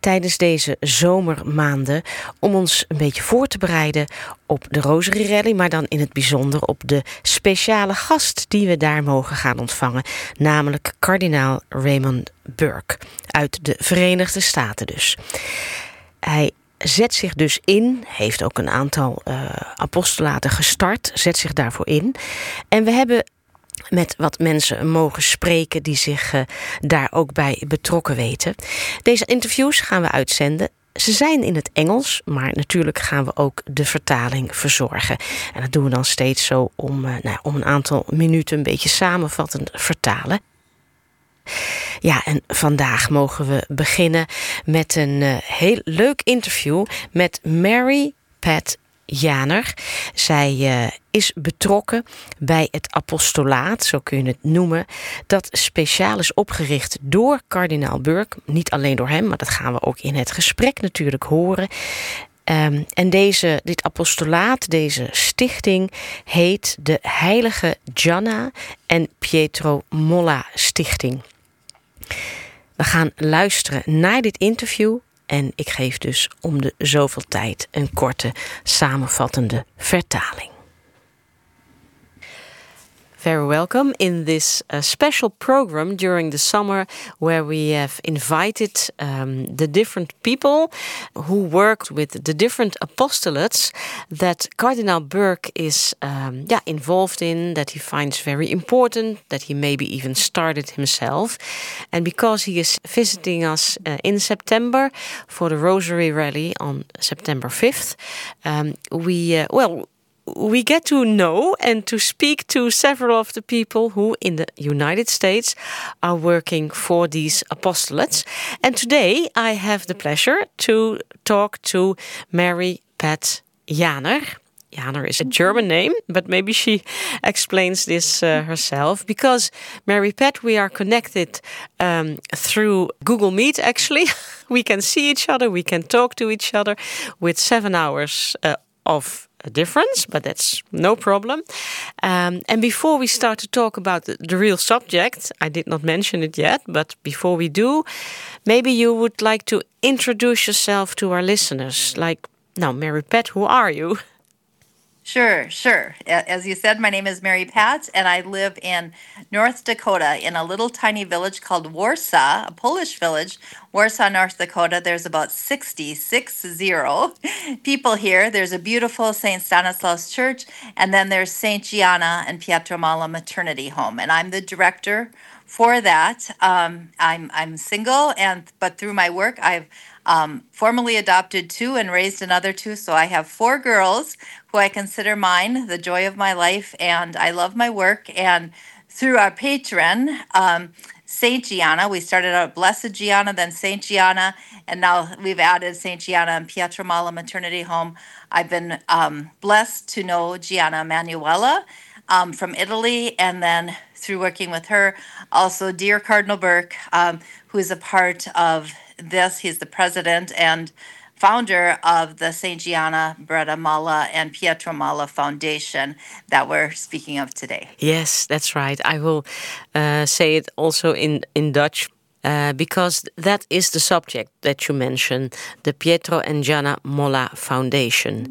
tijdens deze zomermaanden om ons een beetje voor te bereiden op de Rosary Rally, maar dan in het bijzonder op de speciale gast die we daar mogen gaan ontvangen, namelijk kardinaal Raymond Burke uit de Verenigde Staten dus. Hij zet zich dus in, heeft ook een aantal apostolaten gestart, zet zich daarvoor in. En we hebben met wat mensen mogen spreken die zich daar ook bij betrokken weten. Deze interviews gaan we uitzenden. Ze zijn in het Engels, maar natuurlijk gaan we ook de vertaling verzorgen. En dat doen we dan steeds zo om een aantal minuten een beetje samenvattend vertalen. Ja, en vandaag mogen we beginnen met een heel leuk interview met Mary Pat Janer. Zij is betrokken bij het apostolaat, zo kun je het noemen, dat speciaal is opgericht door kardinaal Burke. Niet alleen door hem, maar dat gaan we ook in het gesprek natuurlijk horen. En dit apostolaat, deze stichting, heet de Heilige Gianna en Pietro Molla Stichting. We gaan luisteren naar dit interview en ik geef dus om de zoveel tijd een korte samenvattende vertaling. Very welcome in this special program during the summer where we have invited the different people who worked with the different apostolates that Cardinal Burke is involved in, that he finds very important, that he maybe even started himself. And because he is visiting us in September for the Rosary Rally on September 5th, we get to know and to speak to several of the people who in the United States are working for these apostolates. And today I have the pleasure to talk to Mary Pat Janer. Janer is a German name, but maybe she explains this herself. Because Mary Pat, we are connected through Google Meet, actually. We can see each other, we can talk to each other with 7 hours of difference, but that's no problem. And before we start to talk about the real subject, I did not mention it yet, but before we do, maybe you would like to introduce yourself to our listeners. Like, now, Mary Pat, who are you? Sure. As you said, my name is Mary Pat, and I live in North Dakota in a little tiny village called Warsaw, a Polish village, Warsaw, North Dakota. There's about 60 people here. There's a beautiful St. Stanislaus Church, and then there's St. Gianna and Pietro Molla Maternity Home, and I'm the director for that. I'm single, but through my work, I've formally adopted 2 and raised another 2. So I have 4 girls who I consider mine, the joy of my life, and I love my work. And through our patron, St. Gianna, we started out Blessed Gianna, then St. Gianna, and now we've added St. Gianna and Pietro Molla Maternity Home. I've been blessed to know Gianna Emanuela from Italy, and then through working with her, also dear Cardinal Burke, who is a part of this. He's the president and founder of the St. Gianna, Breda Molla, and Pietro Molla Foundation that we're speaking of today. Yes, that's right. I will say it also in Dutch, because that is the subject that you mentioned, the Pietro and Gianna Molla Foundation.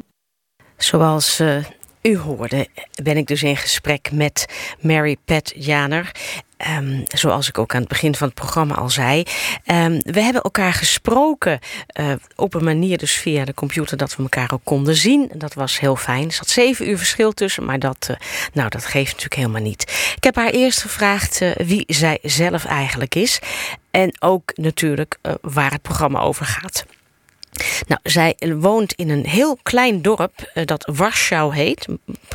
Zoals u hoorde, ben ik dus in gesprek met Mary Pat Janer. Zoals ik ook aan het begin van het programma al zei. We hebben elkaar gesproken op een manier dus via de computer dat we elkaar ook konden zien. Dat was heel fijn. Er zat 7 uur verschil tussen, maar dat geeft natuurlijk helemaal niet. Ik heb haar eerst gevraagd wie zij zelf eigenlijk is. En ook natuurlijk waar het programma over gaat. Nou, zij woont in een heel klein dorp dat Warschau heet.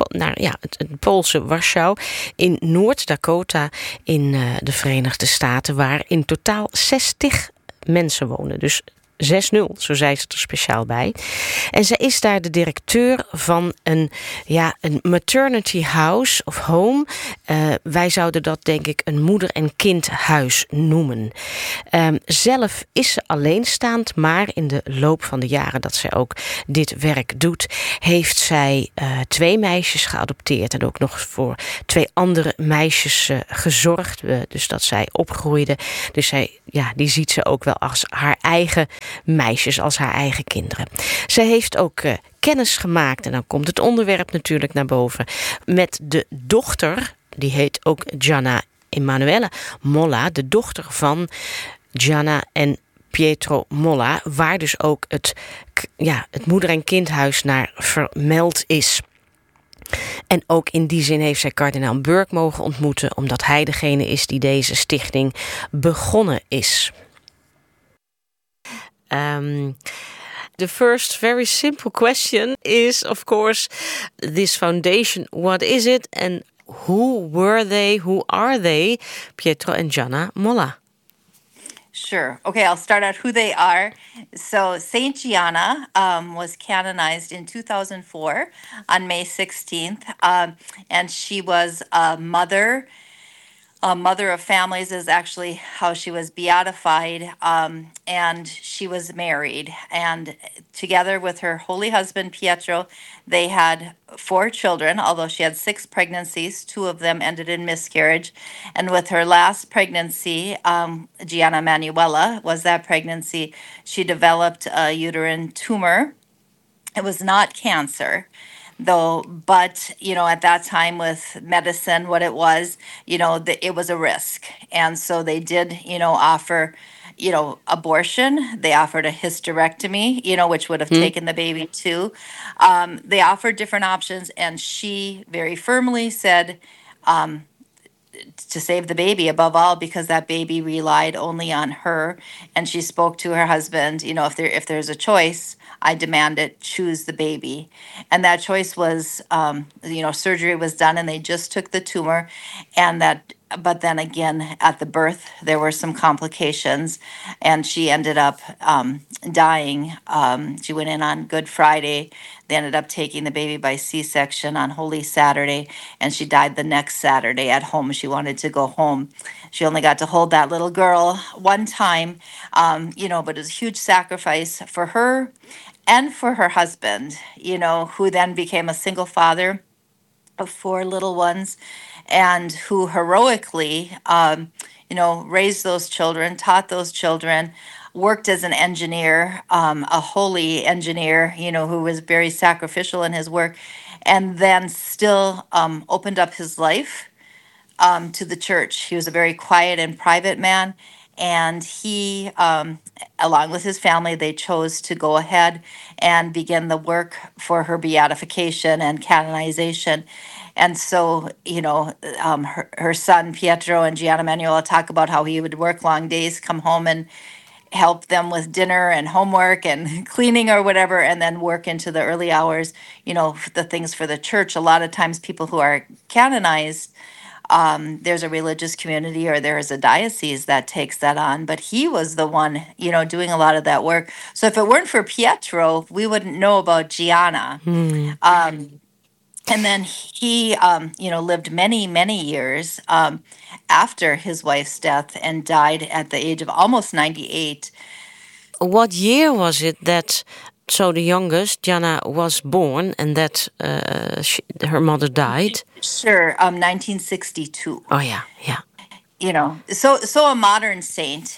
Het Poolse Warschau in Noord-Dakota in de Verenigde Staten, waar in totaal 60 mensen wonen. Dus 6-0, zo zei ze er speciaal bij. En zij is daar de directeur van een maternity house of home. Wij zouden dat denk ik een moeder- en kindhuis noemen. Zelf is ze alleenstaand, maar in de loop van de jaren dat zij ook dit werk doet, heeft zij 2 meisjes geadopteerd en ook nog voor 2 andere meisjes gezorgd. Dus dat zij opgroeiden. Dus die ziet ze ook wel als haar eigen meisjes als haar eigen kinderen. Ze heeft ook kennis gemaakt, en dan komt het onderwerp natuurlijk naar boven, met de dochter, die heet ook Gianna Emanuele Molla, de dochter van Gianna en Pietro Molla, waar dus ook het moeder- en kindhuis naar vermeld is. En ook in die zin heeft zij kardinaal Burke mogen ontmoeten, omdat hij degene is die deze stichting begonnen is. The first very simple question is, of course, this foundation, what is it and who are they, Pietro and Gianna Molla? Sure. Okay, I'll start out who they are. So Saint Gianna was canonized in 2004 on May 16th, and she was a mother. A mother of families is actually how she was beatified, and she was married. And together with her holy husband, Pietro, they had 4 children, although she had 6 pregnancies. 2 of them ended in miscarriage. And with her last pregnancy, Gianna Emanuela was that pregnancy, she developed a uterine tumor. It was not cancer, though, but at that time with medicine, what it was, it was a risk. And so they did offer abortion. They offered a hysterectomy, which would have taken the baby too. They offered different options, and she very firmly said to save the baby above all, because that baby relied only on her. And she spoke to her husband, if there's a choice, I demand it, choose the baby. And that choice was, surgery was done, and they just took the tumor. But then again, at the birth, there were some complications, and she ended up dying. She went in on Good Friday. They ended up taking the baby by C-section on Holy Saturday, and she died the next Saturday at home. She wanted to go home. She only got to hold that little girl one time, but it was a huge sacrifice for her and for her husband, who then became a single father of 4 little ones, and who heroically, raised those children, taught those children, worked as an engineer, a holy engineer, who was very sacrificial in his work, and then still opened up his life to the church. He was a very quiet and private man, and he, along with his family, they chose to go ahead and begin the work for her beatification and canonization. And so, her son, Pietro, and Gianna Emanuela talk about how he would work long days, come home and help them with dinner and homework and cleaning or whatever, and then work into the early hours, the things for the church. A lot of times people who are canonized, there's a religious community or there is a diocese that takes that on, but he was the one, doing a lot of that work. So if it weren't for Pietro, we wouldn't know about Gianna. And then he, lived many, many years after his wife's death and died at the age of almost 98. What year was it that, so the youngest, Gianna, was born and that her mother died? Sure, 1962. Oh yeah. So a modern saint.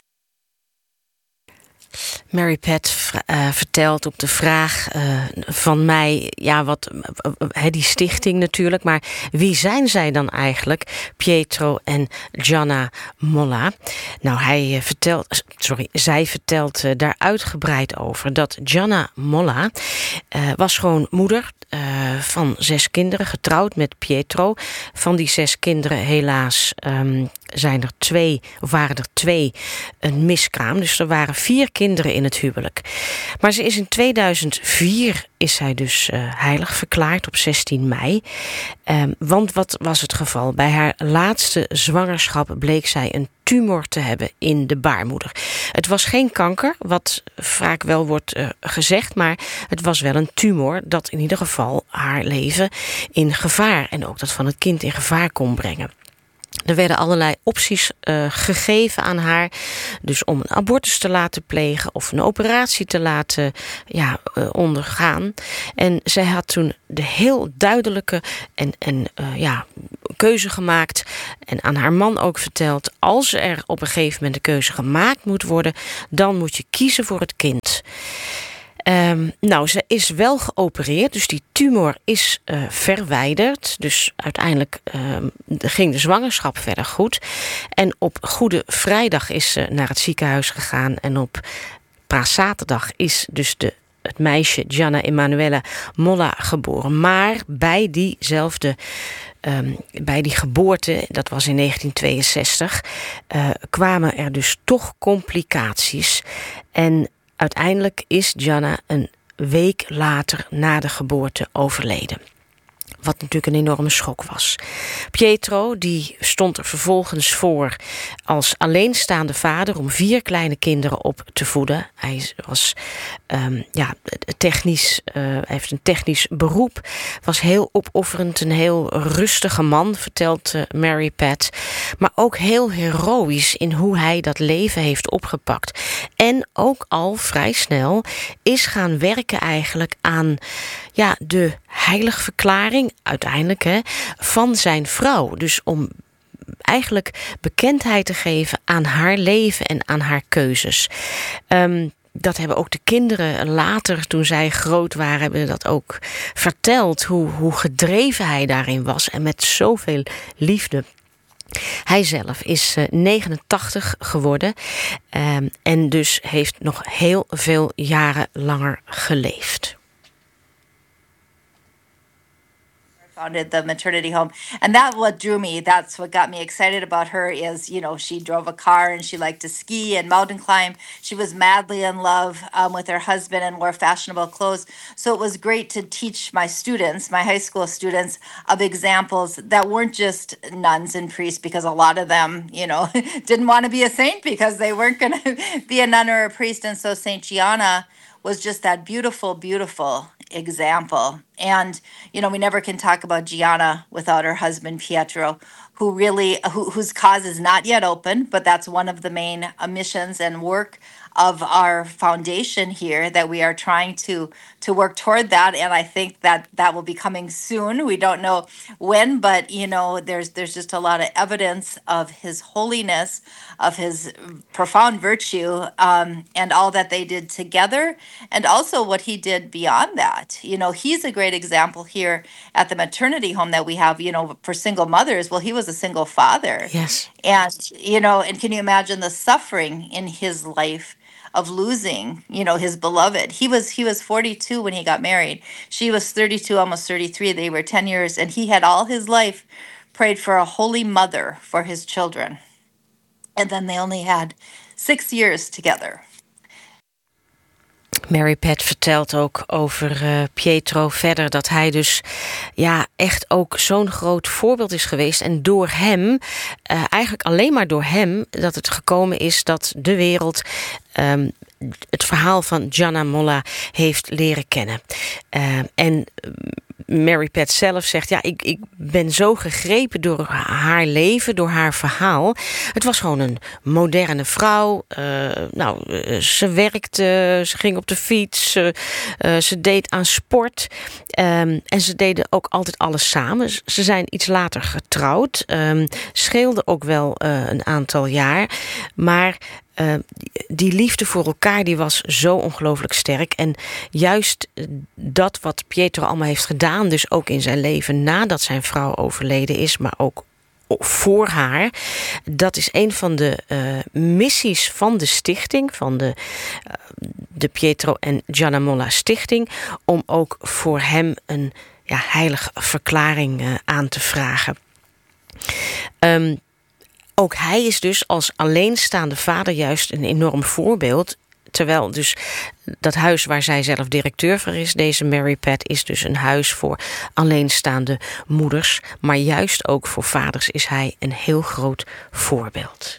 Mary Pat vertelt op de vraag van mij, die stichting natuurlijk, maar wie zijn zij dan eigenlijk, Pietro en Gianna Molla? Nou, zij vertelt daar uitgebreid over dat Gianna Molla was gewoon moeder van 6 kinderen, getrouwd met Pietro. Van die 6 kinderen helaas waren er 2 een miskraam. Dus er waren 4 kinderen in het huwelijk. Maar ze is in 2004 is zij dus heilig verklaard op 16 mei. Want wat was het geval? Bij haar laatste zwangerschap bleek zij een tumor te hebben in de baarmoeder. Het was geen kanker, wat vaak wel wordt gezegd, maar het was wel een tumor dat in ieder geval haar leven in gevaar en ook dat van het kind in gevaar kon brengen. Er werden allerlei opties gegeven aan haar. Dus om een abortus te laten plegen of een operatie te laten ondergaan. En zij had toen de heel duidelijke en keuze gemaakt en aan haar man ook verteld: als er op een gegeven moment een keuze gemaakt moet worden, dan moet je kiezen voor het kind. Ze is wel geopereerd, dus die tumor is verwijderd. Dus uiteindelijk ging de zwangerschap verder goed. En op Goede Vrijdag is ze naar het ziekenhuis gegaan. En op Paaszaterdag is dus het meisje Gianna Emanuela Molla geboren. Maar bij die geboorte, dat was in 1962, kwamen er dus toch complicaties. En uiteindelijk is Gianna een week later na de geboorte overleden. Wat natuurlijk een enorme schok was. Pietro die stond er vervolgens voor als alleenstaande vader om 4 kleine kinderen op te voeden. Hij was hij heeft een technisch beroep. Was heel opofferend, een heel rustige man, vertelt Mary Pat. Maar ook heel heroïs in hoe hij dat leven heeft opgepakt. En ook al vrij snel is gaan werken eigenlijk aan de heiligverklaring uiteindelijk van zijn vrouw. Dus om eigenlijk bekendheid te geven aan haar leven en aan haar keuzes. Dat hebben ook de kinderen later, toen zij groot waren, hebben dat ook verteld. Hoe gedreven hij daarin was en met zoveel liefde. Hij zelf is 89 geworden en dus heeft nog heel veel jaren langer geleefd. Founded the maternity home, and what drew me, that's what got me excited about her, is she drove a car and she liked to ski and mountain climb. She was madly in love with her husband and wore fashionable clothes. So it was great to teach my students, my high school students, of examples that weren't just nuns and priests, because a lot of them didn't want to be a saint because they weren't going to be a nun or a priest. And so Saint Gianna was just that beautiful, beautiful example. And we never can talk about Gianna without her husband Pietro, whose cause is not yet open, but that's one of the main missions and work of our foundation here, that we are trying to work toward that. And I think that will be coming soon. We don't know when, but there's just a lot of evidence of his holiness, of his profound virtue, and all that they did together, and also what he did beyond that. He's a great example here at the maternity home that we have, for single mothers. Well, he was a single father. Yes. And, and can you imagine the suffering in his life of losing, his beloved? He was 42 when he got married. She was 32, almost 33. They were 10 years, and he had all his life prayed for a holy mother for his children. And then they only had 6 years together. Mary Pat vertelt ook over Pietro verder dat hij dus echt ook zo'n groot voorbeeld is geweest. En door hem, eigenlijk alleen maar door hem, dat het gekomen is dat de wereld het verhaal van Gianna Molla heeft leren kennen. En Mary Pat zelf zegt, ik ben zo gegrepen door haar leven, door haar verhaal. Het was gewoon een moderne vrouw. Ze werkte, ze ging op de fiets, ze deed aan sport. En ze deden ook altijd alles samen. Ze zijn iets later getrouwd. Scheelde ook wel een aantal jaar. Maar die liefde voor elkaar, die was zo ongelooflijk sterk. En juist dat wat Pietro allemaal heeft gedaan, dus ook in zijn leven nadat zijn vrouw overleden is, maar ook voor haar, dat is een van de missies van de stichting, van de Pietro en Gianna Molla stichting, om ook voor hem een heilige verklaring aan te vragen. Ook hij is dus als alleenstaande vader juist een enorm voorbeeld. Terwijl dus dat huis waar zij zelf directeur voor is, deze Mary Pat, is dus een huis voor alleenstaande moeders. Maar juist ook voor vaders is hij een heel groot voorbeeld.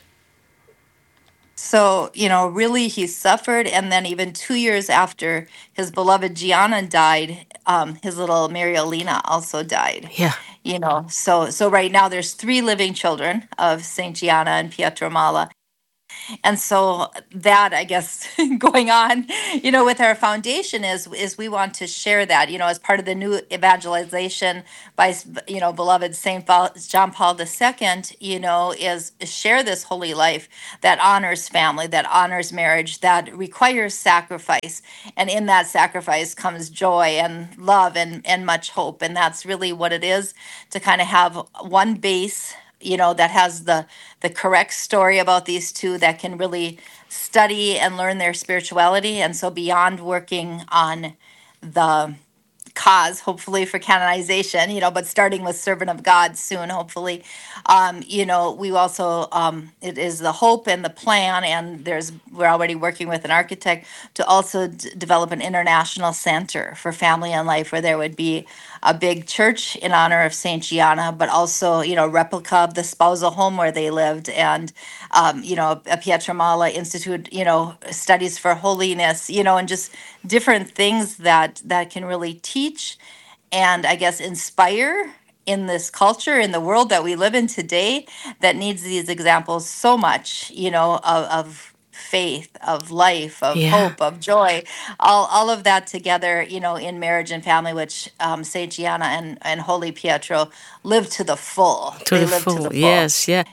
So, really he suffered. And then even 2 years after his beloved Gianna died, his little Mariolina also died. Yeah. So right now there's 3 living children of Saint Gianna and Pietro Molla. And so that, I guess, going on, with our foundation is we want to share that, as part of the new evangelization by, beloved John Paul II, is share this holy life that honors family, that honors marriage, that requires sacrifice. And in that sacrifice comes joy and love and much hope. And that's really what it is, to kind of have one base, that has the correct story about these two, that can really study and learn their spirituality. And so beyond working on the cause, hopefully, for canonization, but starting with servant of God soon, hopefully. We also, it is the hope and the plan, and we're already working with an architect to also develop an international center for family and life, where there would be a big church in honor of Saint Gianna, but also, replica of the spousal home where they lived, and, a Pietramala Institute, studies for holiness, and just different things that can really teach and, I guess, inspire in this culture, in the world that we live in today, that needs these examples so much, of faith, of life, of Yeah, hope, of joy, all of that together, in marriage and family, which Saint Gianna and Holy Pietro live to the full. to They the live to the full. full. Yes, ja.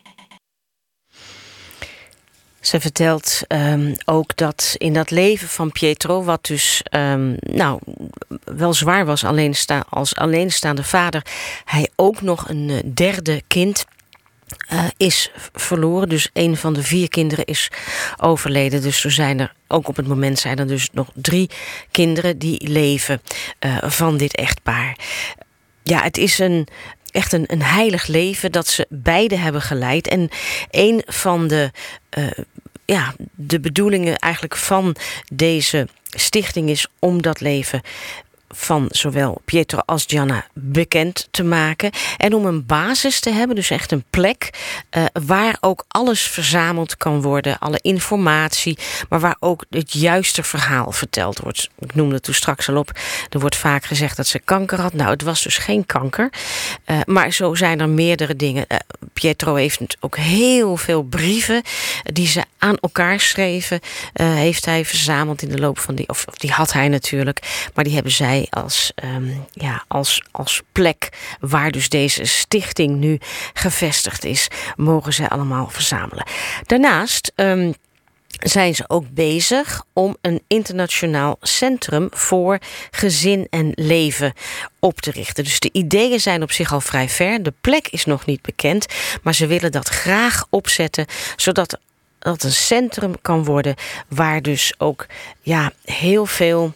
Ze vertelt ook dat in dat leven van Pietro, wat dus wel zwaar was als alleenstaande vader, hij ook nog een derde kind is verloren. Dus een van de 4 kinderen is overleden. Dus er zijn er, ook op het moment zijn er dus nog 3 kinderen die leven van dit echtpaar. Ja, het is echt een heilig leven dat ze beide hebben geleid. En een van de bedoelingen eigenlijk van deze stichting is om dat leven van zowel Pietro als Gianna bekend te maken. En om een basis te hebben, dus echt een plek waar ook alles verzameld kan worden. Alle informatie, maar waar ook het juiste verhaal verteld wordt. Ik noemde het toen straks al op. Er wordt vaak gezegd dat ze kanker had. Nou, het was dus geen kanker. Maar zo zijn er meerdere dingen. Pietro heeft ook heel veel brieven die ze aan elkaar schreven. Heeft hij verzameld in de loop van of die had hij natuurlijk. Maar die hebben zij als plek waar dus deze stichting nu gevestigd is, mogen zij allemaal verzamelen. Daarnaast zijn ze ook bezig om een internationaal centrum voor gezin en leven op te richten. Dus de ideeën zijn op zich al vrij ver. De plek is nog niet bekend, maar ze willen dat graag opzetten, zodat dat een centrum kan worden waar dus ook heel veel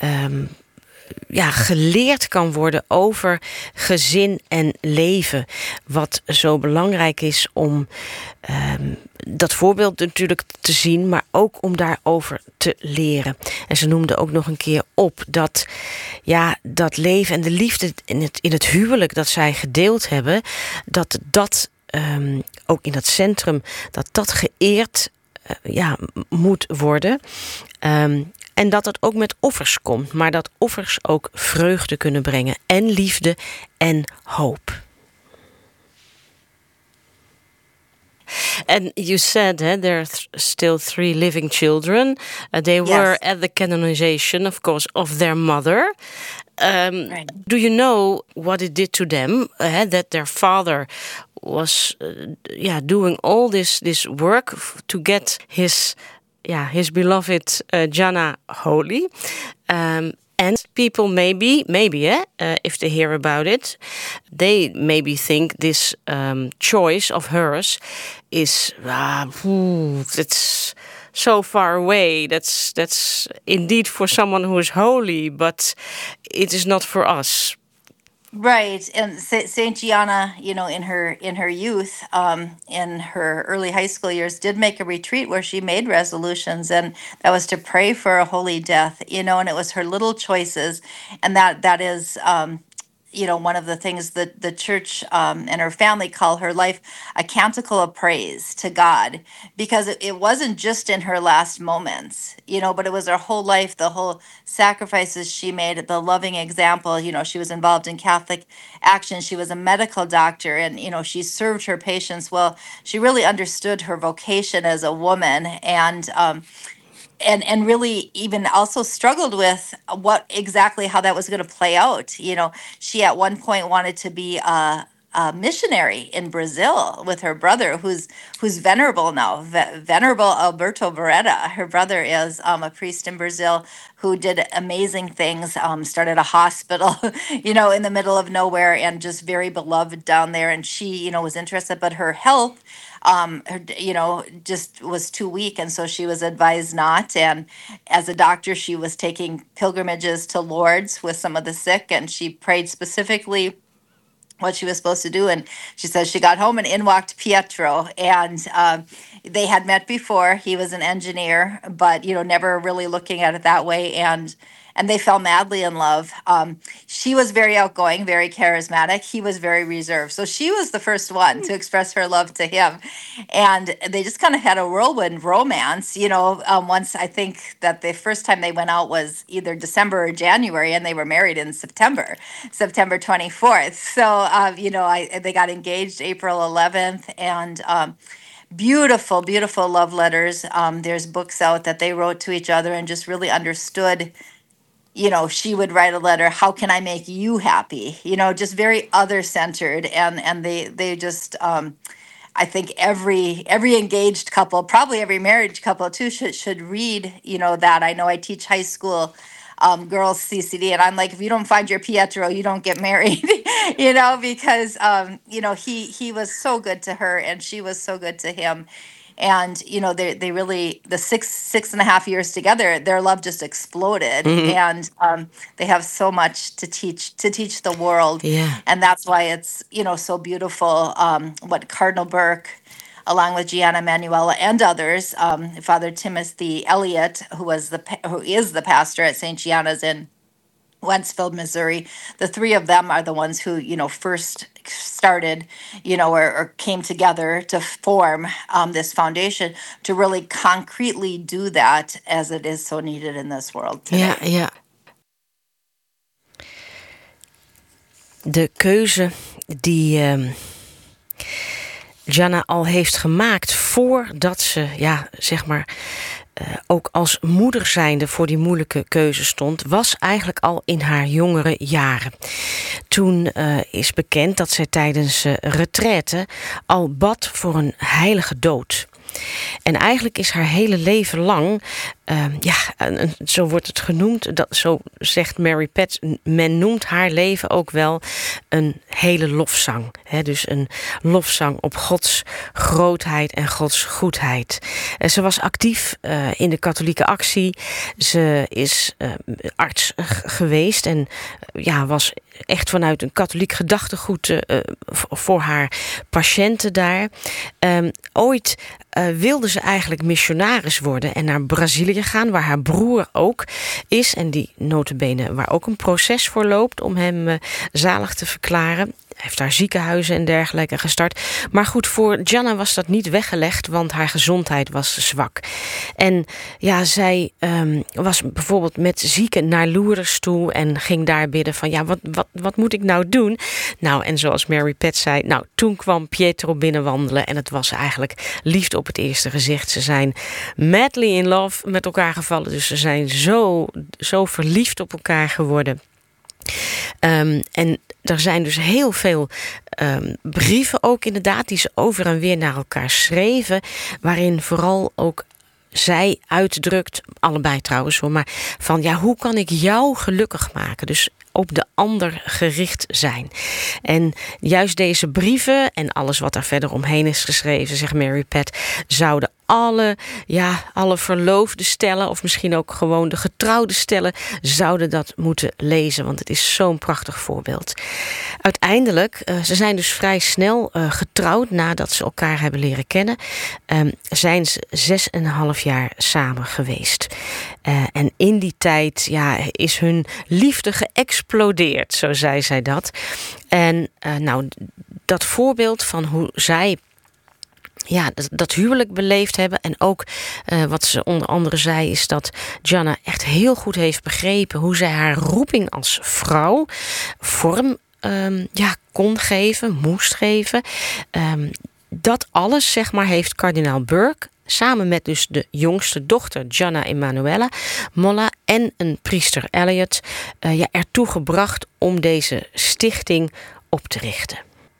geleerd kan worden over gezin en leven. Wat zo belangrijk is om dat voorbeeld natuurlijk te zien, maar ook om daarover te leren. En ze noemde ook nog een keer op dat dat leven en de liefde in het huwelijk dat zij gedeeld hebben, dat ook in dat centrum, dat geëerd moet worden. En dat het ook met offers komt, maar dat offers ook vreugde kunnen brengen en liefde en hoop. And you said there are still 3 living children. They were at the canonization, of course, of their mother. Right. Do you know what it did to them that their father was doing all this work to get his beloved Gianna holy? And people maybe, if they hear about it, they maybe think this choice of hers is that's so far away. That's indeed for someone who is holy, but it is not for us. Right, and Saint Gianna, in her youth, in her early high school years, did make a retreat where she made resolutions, and that was to pray for a holy death. And it was her little choices, and that is, one of the things that the church and her family call her life a canticle of praise to God, because it wasn't just in her last moments, but it was her whole life, the whole sacrifices she made, the loving example. She was involved in Catholic Action. She was a medical doctor, and, she served her patients well. She really understood her vocation as a woman, and really even also struggled with how that was going to play out. She at one point wanted to be a missionary in Brazil with her brother, who's venerable now, Venerable Alberto Beretta. Her brother is a priest in Brazil who did amazing things, started a hospital, in the middle of nowhere, and just very beloved down there. And she, was interested, but her health, just was too weak. And so she was advised not. And as a doctor, she was taking pilgrimages to Lourdes with some of the sick, and she prayed specifically what she was supposed to do. And she says she got home and in walked Pietro, and they had met before. He was an engineer, but never really looking at it that way, and they fell madly in love. She was very outgoing, very charismatic. He was very reserved. So she was the first one to express her love to him. And they just kind of had a whirlwind romance. Once, I think that the first time they went out was either December or January, and they were married in September 24th. So, they got engaged April 11th, and beautiful, beautiful love letters. There's books out that they wrote to each other and just really understood. She would write a letter, how can I make you happy? Just very other centered. And they just, I think every engaged couple, probably every marriage couple too, should read, that. I know I teach high school girls CCD, and I'm like, if you don't find your Pietro, you don't get married, because, he was so good to her, and she was so good to him. And they really, the 6.5 years together, their love just exploded. And they have so much to teach the world. Yeah. And that's why it's so beautiful what Cardinal Burke, along with Gianna Manuela and others, Father Timothy Elliott, who is the pastor at St. Gianna's in Wentzville, Missouri. The three of them are the ones who, first started, or came together to form this foundation to really concretely do that, as it is so needed in this world today. Ja. De keuze die Gianna al heeft gemaakt voordat ze, ook als moeder zijnde voor die moeilijke keuze stond, was eigenlijk al in haar jongere jaren. Toen is bekend dat zij tijdens retraite al bad voor een heilige dood. En eigenlijk is haar hele leven lang, zo wordt het genoemd, zo zegt Mary Pat, men noemt haar leven ook wel een hele lofzang. Dus een lofzang op Gods grootheid en Gods goedheid. Ze was actief in de katholieke actie. Ze is arts geweest en was echt vanuit een katholiek gedachtegoed voor haar patiënten daar. Ooit wilde ze eigenlijk missionaris worden en naar Brazilië gaan, waar haar broer ook is en die nota bene waar ook een proces voor loopt om hem zalig te verklaren. Hij heeft daar ziekenhuizen en dergelijke gestart. Maar goed, voor Gianna was dat niet weggelegd, want haar gezondheid was zwak. En zij was bijvoorbeeld met zieken naar Lourdes toe en ging daar bidden van, wat moet ik nou doen? Nou, en zoals Mary Pat zei, toen kwam Pietro binnenwandelen en het was eigenlijk liefde op het eerste gezicht. Ze zijn madly in love met elkaar gevallen, dus ze zijn zo verliefd op elkaar geworden. En er zijn dus heel veel brieven ook inderdaad die ze over en weer naar elkaar schreven, waarin vooral ook zij uitdrukt, allebei trouwens hoor, maar van hoe kan ik jou gelukkig maken? Dus op de ander gericht zijn. En juist deze brieven en alles wat daar verder omheen is geschreven, zegt Mary Pat, zouden alle verloofde stellen, of misschien ook gewoon de getrouwde stellen, zouden dat moeten lezen, want het is zo'n prachtig voorbeeld. Uiteindelijk, ze zijn dus vrij snel getrouwd nadat ze elkaar hebben leren kennen. Zijn ze 6,5 jaar samen geweest. En in die tijd is hun liefde geëxplodeerd, zo zei zij dat. En dat voorbeeld van hoe zij dat huwelijk beleefd hebben. En ook wat ze onder andere zei, is dat Gianna echt heel goed heeft begrepen hoe zij haar roeping als vrouw vorm kon geven, moest geven. Dat alles, zeg maar, heeft kardinaal Burke samen met dus de jongste dochter Gianna Emanuela Molla en een priester Elliot ertoe gebracht om deze stichting op te richten.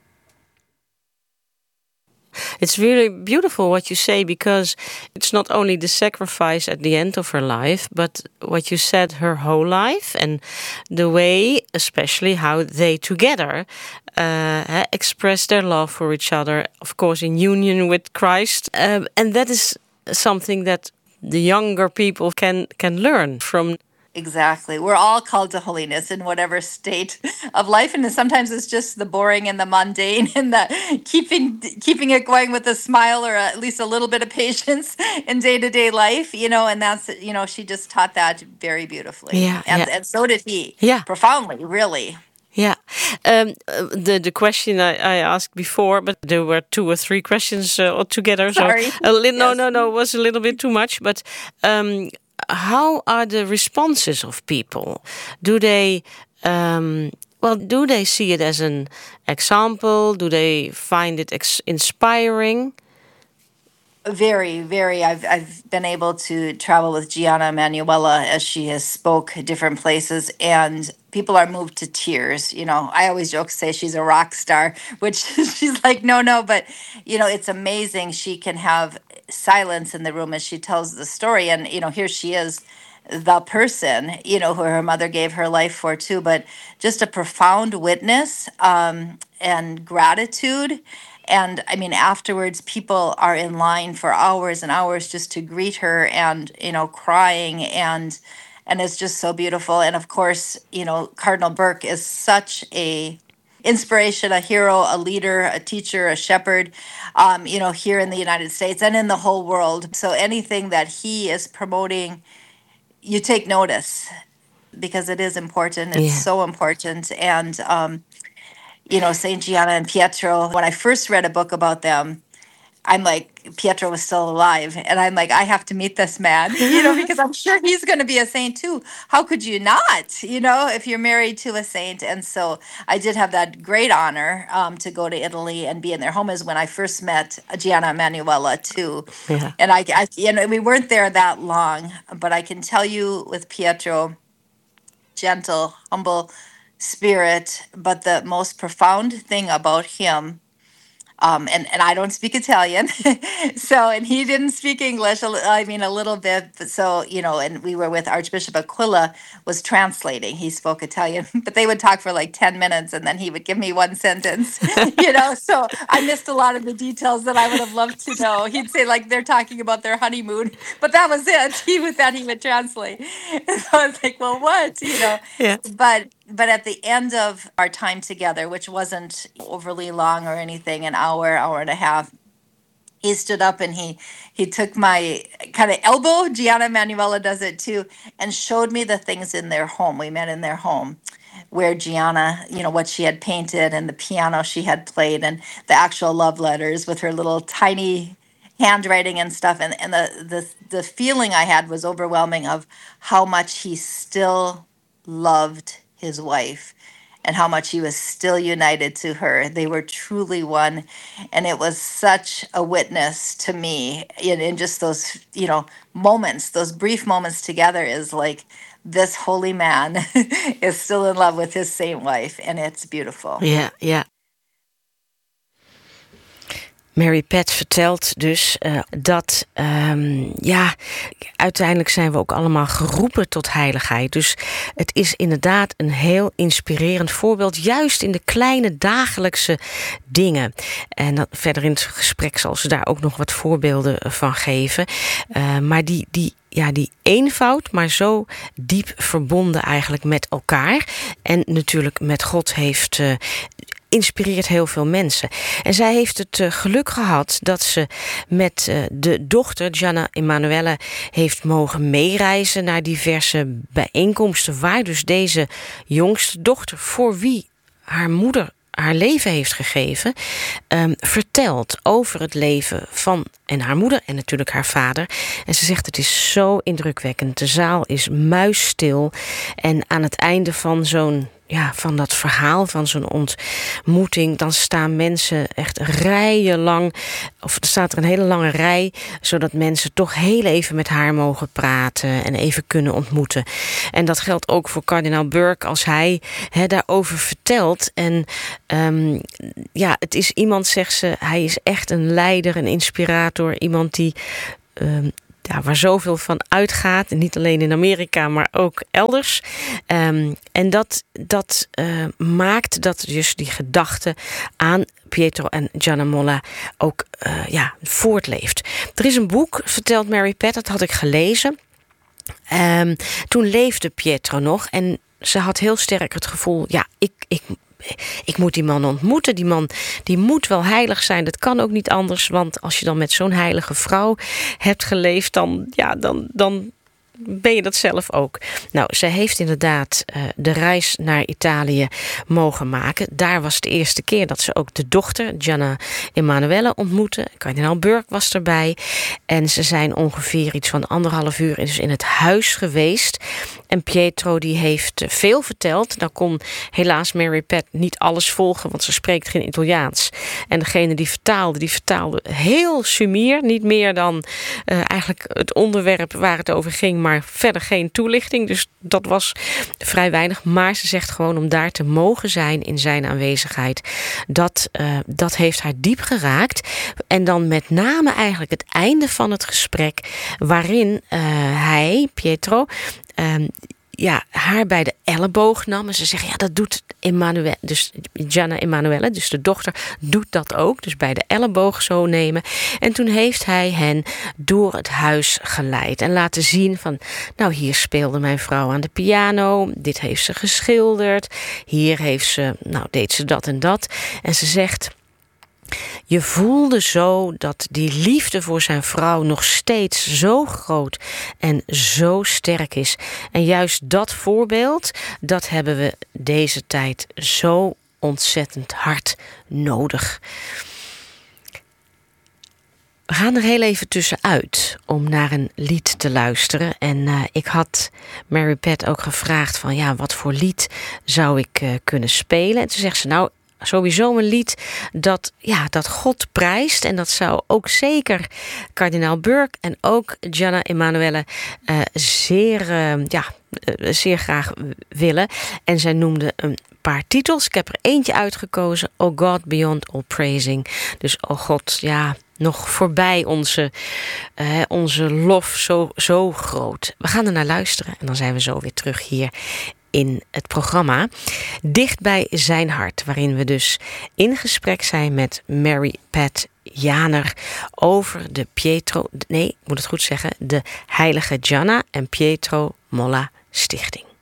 It's really beautiful what you say, because it's not only the sacrifice at the end of her life, but what you said, her whole life, and the way, especially how they together express their love for each other, of course in union with Christ. And that is something that the younger people can learn from. Exactly. We're all called to holiness in whatever state of life. And sometimes it's just the boring and the mundane and the keeping it going with a smile, or at least a little bit of patience in day-to-day life, and that's, she just taught that very beautifully. Yeah, and so did he. Yeah. Profoundly, really. Yeah. The question I asked before, but there were 2 or 3 questions altogether. Sorry. So no, it was a little bit too much. But how are the responses of people? Do they do they see it as an example? Do they find it inspiring? Very, very. I've been able to travel with Gianna Emanuela as she has spoke different places, and people are moved to tears. I always joke, say she's a rock star, which she's like, no, but it's amazing. She can have silence in the room as she tells the story, and here she is, the person who her mother gave her life for too, but just a profound witness and gratitude. And I mean, afterwards, people are in line for hours and hours just to greet her, and crying, and it's just so beautiful. And of course, Cardinal Burke is such a inspiration, a hero, a leader, a teacher, a shepherd, here in the United States and in the whole world. So anything that he is promoting, you take notice, because it is important. It's so important. And St. Gianna and Pietro, when I first read a book about them, I'm like, Pietro was still alive. And I'm like, I have to meet this man, because I'm sure he's going to be a saint too. How could you not, if you're married to a saint? And so I did have that great honor to go to Italy and be in their home, is when I first met Gianna Emanuela too. Yeah. And we weren't there that long, but I can tell you with Pietro, gentle, humble spirit, but the most profound thing about him, and I don't speak Italian, and he didn't speak English, a little bit, but and we were with Archbishop Aquila, was translating. He spoke Italian, but they would talk for like 10 minutes, and then he would give me one sentence, so I missed a lot of the details that I would have loved to know. He'd say, like, they're talking about their honeymoon, but that was it. He would translate. And so I was like, well, what, Yeah. But at the end of our time together, which wasn't overly long or anything, an hour and a half, he stood up and he took my kind of elbow, Gianna Emanuela does it too, and showed me the things in their home. We met in their home, where Gianna, what she had painted, and the piano she had played, and the actual love letters with her little tiny handwriting and stuff. And the feeling I had was overwhelming, of how much he still loved his wife, and how much he was still united to her. They were truly one. And it was such a witness to me in just those, moments, those brief moments together, is like, this holy man is still in love with his saint wife, and it's beautiful. Yeah. Mary Pat vertelt dus dat uiteindelijk zijn we ook allemaal geroepen tot heiligheid. Dus het is inderdaad een heel inspirerend voorbeeld, juist in de kleine dagelijkse dingen. En dan, verder in het gesprek zal ze daar ook nog wat voorbeelden van geven. Maar die eenvoud, maar zo diep verbonden eigenlijk met elkaar. En natuurlijk met God inspireert heel veel mensen. En zij heeft het geluk gehad dat ze met de dochter Gianna Emanuele heeft mogen meereizen naar diverse bijeenkomsten, waar dus deze jongste dochter, voor wie haar moeder haar leven heeft gegeven, vertelt over het leven van en haar moeder en natuurlijk haar vader. En ze zegt, het is zo indrukwekkend. De zaal is muisstil. En aan het einde van van dat verhaal, van zo'n ontmoeting, dan staan mensen echt rijen lang, of er staat er een hele lange rij, zodat mensen toch heel even met haar mogen praten en even kunnen ontmoeten. En dat geldt ook voor kardinaal Burke als hij daarover vertelt. En het is iemand, zegt ze, hij is echt een leider, een inspirator, iemand die waar zoveel van uitgaat. Niet alleen in Amerika, maar ook elders. En dat maakt dat dus die gedachte aan Pietro en Gianna Molla ook voortleeft. Er is een boek, vertelt Mary Pat, dat had ik gelezen. Toen leefde Pietro nog en ze had heel sterk het gevoel, ik moet die man ontmoeten. Die man die moet wel heilig zijn. Dat kan ook niet anders. Want als je dan met zo'n heilige vrouw hebt geleefd, dan ben je dat zelf ook. Nou, zij heeft inderdaad de reis naar Italië mogen maken. Daar was de eerste keer dat ze ook de dochter, Gianna Emanuele, ontmoette. Kardinaal Burke was erbij. En ze zijn ongeveer iets van 1,5 uur dus in het huis geweest. En Pietro die heeft veel verteld. Nou kon helaas Mary Pat niet alles volgen, want ze spreekt geen Italiaans. En degene die vertaalde heel sumier. Niet meer dan eigenlijk het onderwerp waar het over ging, maar verder geen toelichting. Dus dat was vrij weinig. Maar ze zegt gewoon om daar te mogen zijn in zijn aanwezigheid. Dat heeft haar diep geraakt. En dan met name eigenlijk het einde van het gesprek, waarin hij, Pietro, haar bij de elleboog nam. En ze zegt, dat doet Gianna Emanuele, dus de dochter, doet dat ook. Dus bij de elleboog zo nemen. En toen heeft hij hen door het huis geleid. En laten zien van, hier speelde mijn vrouw aan de piano. Dit heeft ze geschilderd. Hier heeft ze, deed ze dat en dat. En ze zegt, je voelde zo dat die liefde voor zijn vrouw nog steeds zo groot en zo sterk is. En juist dat voorbeeld, dat hebben we deze tijd zo ontzettend hard nodig. We gaan er heel even tussenuit om naar een lied te luisteren. En ik had Mary Pat ook gevraagd van, wat voor lied zou ik kunnen spelen? En toen zegt ze, sowieso een lied dat God prijst. En dat zou ook zeker kardinaal Burke en ook Gianna Emanuele zeer graag willen. En zij noemde een paar titels. Ik heb er eentje uitgekozen. Oh God, Beyond All Praising. Dus oh God, nog voorbij onze lof zo groot. We gaan er naar luisteren en dan zijn we zo weer terug hier in het programma Dicht bij zijn hart, waarin we dus in gesprek zijn met Mary Pat Janer over de de heilige Gianna en Pietro Molla Stichting.